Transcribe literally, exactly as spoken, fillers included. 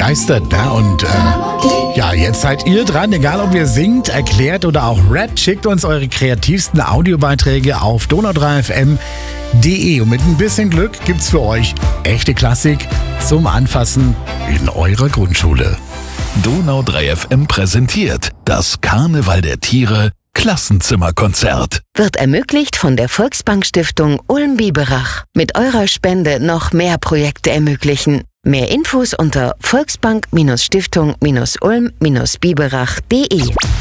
begeistert. Ne? Und äh, ja, jetzt seid ihr dran. Egal, ob ihr singt, erklärt oder auch rappt, schickt uns eure kreativsten Audiobeiträge auf donau drei f m punkt d e. Und mit ein bisschen Glück gibt's für euch echte Klassik zum Anfassen in eurer Grundschule. Donau drei F M präsentiert das Karneval der Tiere Klassenzimmerkonzert. Wird ermöglicht von der Volksbank-Stiftung Ulm-Biberach. Mit eurer Spende noch mehr Projekte ermöglichen. Mehr Infos unter volksbank-stiftung-ulm-biberach punkt de.